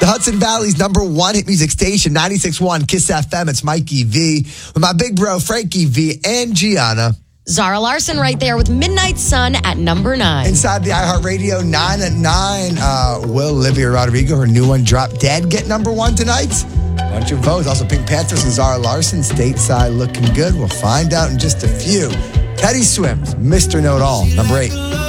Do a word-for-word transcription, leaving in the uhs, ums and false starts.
Hudson Valley's number one hit music station, ninety-six point one Kiss F M. It's Mikey V with my big bro, Frankie V, and Gianna. Zara Larson right there with Midnight Sun at number nine. Inside the iHeartRadio, nine at nine. Uh, will Olivia Rodrigo, her new one, Drop Dead, get number one tonight? Bunch of votes. Also, Pink Panthers and Zara Larson, stateside looking good. We'll find out in just a few. Teddy Swims, Mister Know-It-All, number eight.